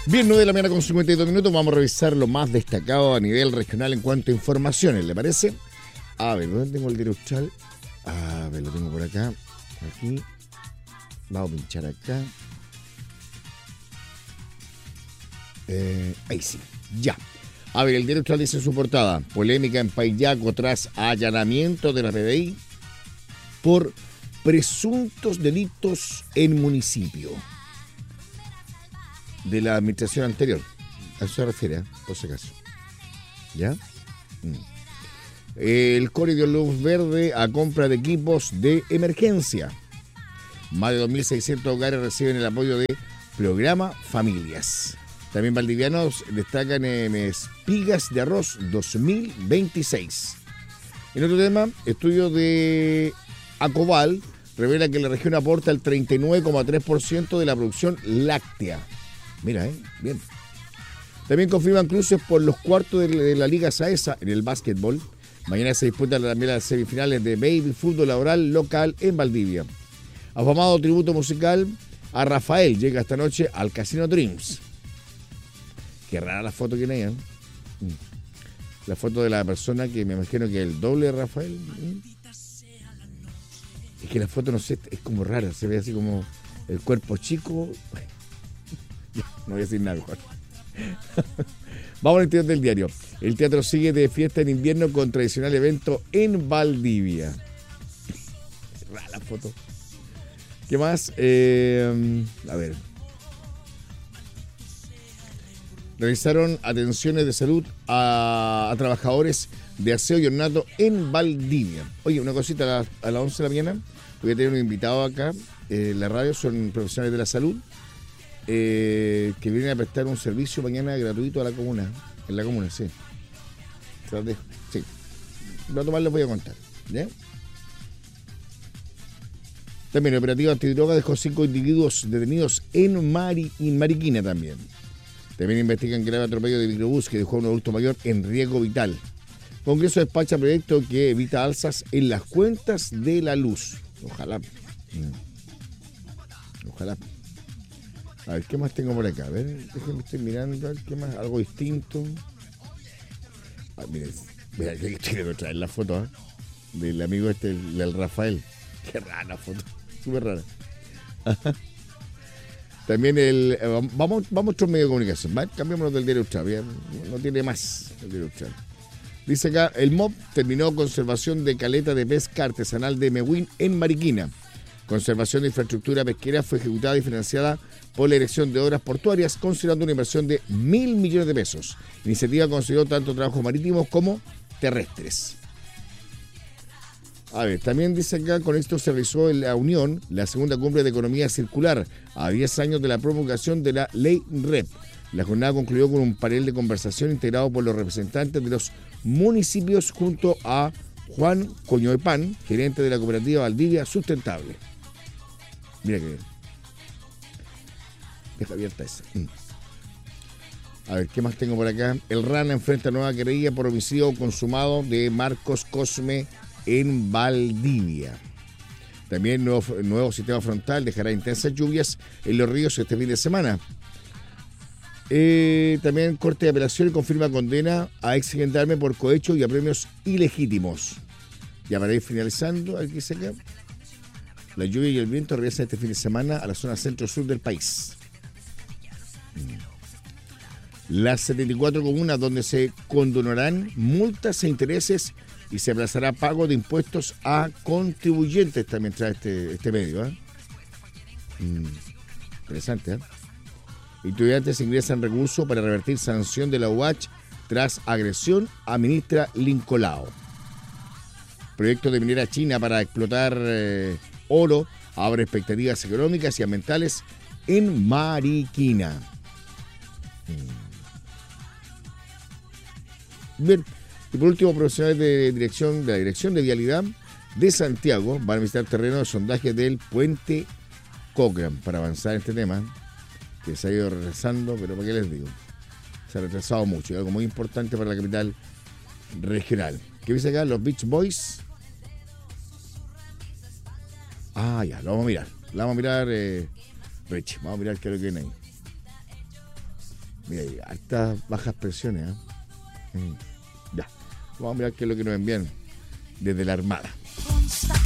Bien, 9 de la mañana con 52 minutos. Vamos a revisar lo más destacado a nivel regional en cuanto a informaciones, ¿le parece? A ver, ¿dónde tengo el diario Austral? A ver, lo tengo por acá. Aquí. Vamos a pinchar acá. Ahí sí, ya. A ver, el diario Austral dice en su portada: polémica en Paillaco tras allanamiento de la PDI por presuntos delitos en municipio de la administración anterior. A eso se refiere, por si acaso. ¿Ya? El CORE dio luz verde a compra de equipos de emergencia. Más de 2.600 hogares reciben el apoyo de programa Familias. También valdivianos destacan en espigas de arroz 2026. En otro tema, estudio de Acobal revela que la región aporta el 39,3% de la producción láctea. Mira, bien. También confirman cruces por los cuartos de la Liga Saesa en el básquetbol. Mañana se disputan también las semifinales de baby fútbol laboral local en Valdivia. Afamado tributo musical a Rafael llega esta noche al Casino Dreams. Qué rara la foto que tiene ahí, ¿eh? La foto de la persona que me imagino que es el doble de Rafael. Es que la foto, no sé, es como rara. Se ve así como el cuerpo chico. No voy a decir nada mejor. Vamos al interior del diario. El teatro sigue de fiesta en invierno con tradicional evento en Valdivia. Rara la foto. ¿Qué más? A ver. Realizaron atenciones de salud a trabajadores de aseo y ornato en Valdivia. Oye, una cosita, a las 11 de la mañana voy a tener un invitado acá. La radio son profesionales de la salud que vienen a prestar un servicio mañana gratuito a la comuna. En la comuna, sí. Sí. Lo tomar les voy a contar. ¿Ya? También el operativo antidroga dejó 5 individuos detenidos en Mariquina también. También investigan grave atropello de microbús que dejó a un adulto mayor en riesgo vital. Congreso despacha proyecto que evita alzas en las cuentas de la luz. Ojalá. Ojalá. A ver, ¿qué más tengo por acá? A ver, déjenme, estoy mirando, ¿qué más? Algo distinto. Ah, miren, mira, que quiero traer la foto, ¿eh? Del amigo del Rafael. Qué rara la foto, súper rara. También vamos a otro medio de comunicación, ¿vale? Cambiémonos del diario Austral, no tiene más el diario Austral. Dice acá, el MOP terminó conservación de caleta de pesca artesanal de Mewin en Mariquina. Conservación de infraestructura pesquera fue ejecutada y financiada por la Dirección de Obras Portuarias, considerando una inversión de 1.000 millones de pesos. Iniciativa consideró tanto trabajos marítimos como terrestres. A ver, también dice acá, con esto se realizó en la Unión la segunda cumbre de economía circular a 10 años de la promulgación de la ley REP. La jornada concluyó con un panel de conversación integrado por los representantes de los municipios junto a Juan Coñoepán, gerente de la cooperativa Valdivia Sustentable. Mira que bien. Deja abierta esa. A ver, ¿qué más tengo por acá? El RAN enfrenta nueva querella por homicidio consumado de Marcos Cosme en Valdivia. También nuevo sistema frontal dejará intensas lluvias en los ríos este fin de semana. También Corte de Apelación confirma condena a ex gendarme por cohecho y a premios ilegítimos. Ya para ir finalizando, aquí se acá. La lluvia y el viento regresan este fin de semana a la zona centro-sur del país. Las 74 comunas donde se condonarán multas e intereses y se aplazará pago de impuestos a contribuyentes también trae este medio. Interesante, ¿eh? Estudiantes ingresan recurso para revertir sanción de la UH tras agresión a ministra Lincolao. Proyecto de minera china para explotar oro abre expectativas económicas y ambientales en Mariquina. Bien, y por último, profesionales de la Dirección de Vialidad de Santiago van a visitar terreno de sondaje del puente Cochrane para avanzar en este tema, que se ha ido retrasando, pero ¿para qué les digo? Se ha retrasado mucho, algo muy importante para la capital regional. ¿Qué dice acá? Los Beach Boys. Ah, ya, lo vamos a mirar. Lo vamos a mirar, Rich. Vamos a mirar qué es lo que viene ahí. Mira, hay hartas bajas presiones. Ya. Vamos a mirar qué es lo que nos envían desde la Armada.